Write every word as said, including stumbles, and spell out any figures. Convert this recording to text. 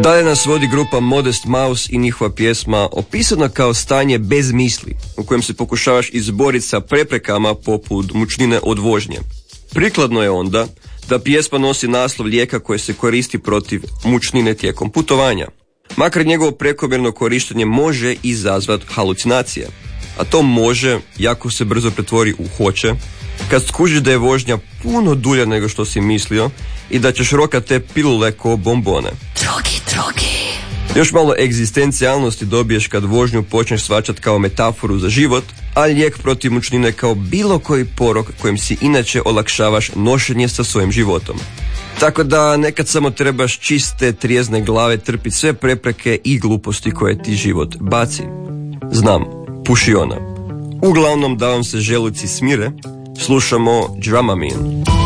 Dalje nas vodi grupa Modest Mouse i njihova pjesma opisana kao stanje bez misli, u kojem se pokušavaš izboriti sa preprekama poput mučnine od vožnje. Prikladno je onda da pjesma nosi naslov lijeka koje se koristi protiv mučnine tijekom putovanja. Makar njegovo prekomjerno korištenje može izazvati halucinacije, a to može jako se brzo pretvori u hoće, kad skužiš da je vožnja puno dulja nego što si mislio i da ćeš rokat te pilule ko bombone. Drogi, drogi. Još malo egzistencijalnosti dobiješ kad vožnju počneš shvaćati kao metaforu za život, a lijek protiv mučnine kao bilo koji porok kojim si inače olakšavaš nošenje sa svojim životom. Tako da nekad samo trebaš čiste, trijezne glave trpiti sve prepreke i gluposti koje ti život baci. Znam, puši ona. Uglavnom da vam se želuci smire, slušamo Dramamine.